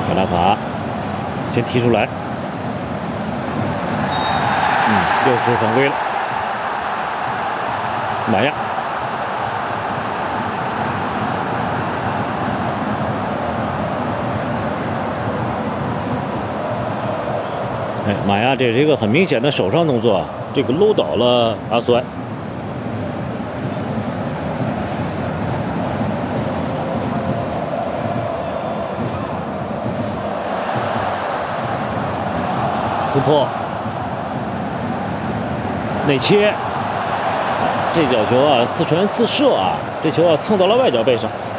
卡纳法先踢出来，又是犯规了。马亚，马亚这是一个很明显的手上动作啊，这个搂倒了阿苏埃。突破，内切，这脚球啊，似传似射啊，这球啊蹭到了外脚背上。